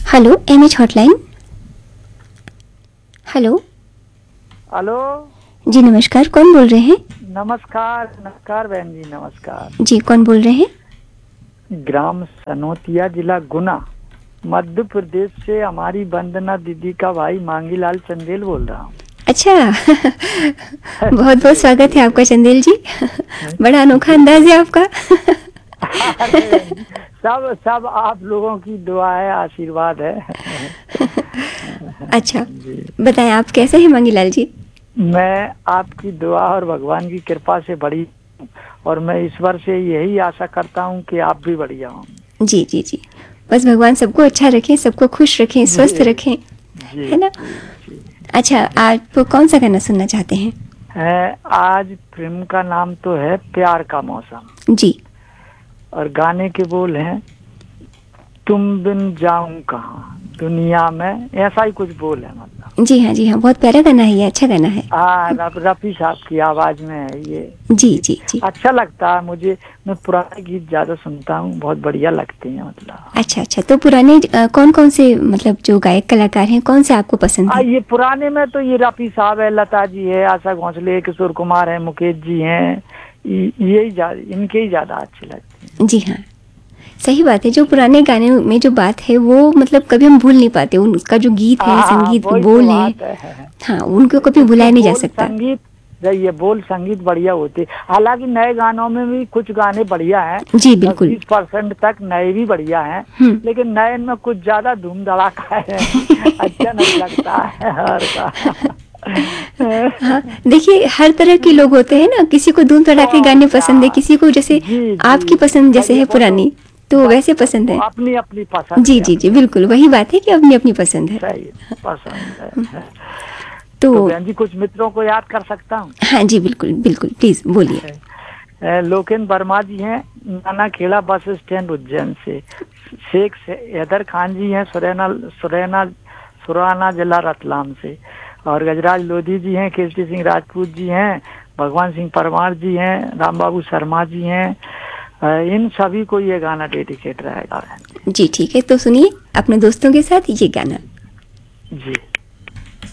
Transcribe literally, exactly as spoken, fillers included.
Hello M H hotline. Hello. Hello जी नमस्कार, कौन बोल रहे हैं? नमस्कार नमस्कार बहन जी, नमस्कार। जी कौन बोल रहे हैं? ग्राम सनोतिया, जिला गुना, मध्य प्रदेश से हमारी वंदना दीदी का भाई मांगीलाल चंदेल बोल रहा हूँ। अच्छा बहुत बहुत स्वागत है आपका चंदेल जी। बड़ा अनोखा अंदाज है आपका। सब सब आप लोगों की दुआ है, आशीर्वाद है। अच्छा बताएं आप कैसे हैं मंगीलाल जी? मैं आपकी दुआ और भगवान की कृपा से बड़ी हूँ, और मैं ईश्वर से यही आशा करता हूँ कि आप भी बढ़िया हों। जी जी जी, बस भगवान सबको अच्छा रखें, सबको खुश रखें, स्वस्थ रखें, जी है ना? जी जी। अच्छा, आप कौन सा गाना सुनना चाहते हैं? है आज फिल्म का नाम तो है प्यार का मौसम, जी। और गाने के बोल हैं तुम बिन जाऊं कहाँ दुनिया में, ऐसा ही कुछ बोल है मतलब। जी हाँ जी हाँ, बहुत प्यारा गाना है ये, अच्छा गाना है। हाँ, रफी साहब की आवाज में है ये जी गीत। जी जी। अच्छा लगता है मुझे, मैं पुराने गीत ज्यादा सुनता हूँ, बहुत बढ़िया लगते हैं मतलब। अच्छा अच्छा, तो पुराने अ, कौन कौन से मतलब जो गायक कलाकार हैं, कौन से आपको पसंद आ, है? ये पुराने में तो ये रफी साहब है, लता जी है, आशा भोसले, किशोर कुमार है, मुकेश जी हैं, यही ज्यादा, इनके ही ज्यादा अच्छे लगते हैं। जी हाँ, सही बात है। जो पुराने गाने में जो बात है वो मतलब कभी हम भूल नहीं पाते, उनका जो गीत है, हाँ, संगीत, वही तो बोल है, बात है। हाँ उनको कभी एक तो भुलाया नहीं जा बोल सकता। संगीत, ये बोल संगीत बढ़िया होते, हालांकि नए गानों में भी कुछ गाने बढ़िया हैं, जी दस बिल्कुल। बीस परसेंट तक नए भी बढ़िया हैं, हम्म। लेकिन नए में कुछ ज्यादा धूम धड़ाका है। अच्छा नहीं लगता है हर का। हाँ देखिए, हर तरह के लोग होते हैं ना, किसी को धूम धड़ाके और गाने क्या। पसंद है, किसी को जैसे जी आपकी जी पसंद जैसे सही है, है वो तो पुरानी, तो बस वैसे बस पसंद वो है। अपनी अपनी पसंद जी है, जी जी अपनी बिल्कुल, अपनी वही बात है कि अपनी अपनी पसंद है। सही पसंद है। तो तो बहन जी कुछ मित्रों को याद कर सकता हूँ? हाँ जी बिल्कुल बिल्कुल, प्लीज बोलिए। लोकेन वर्मा जी हैं, नाना खेड़ा बस स्टैंड उज्जैन से। शेख हैदर खान जी हैं, सुरैना सुरैना सुराना जिला रतलाम से। और गजराज लोधी जी हैं, केसरी सिंह राजपूत जी हैं, भगवान सिंह परमार जी हैं, राम बाबू शर्मा जी हैं। इन सभी को ये गाना डेडिकेट रहेगा। जी ठीक है, तो सुनिए अपने दोस्तों के साथ ये गाना। जी।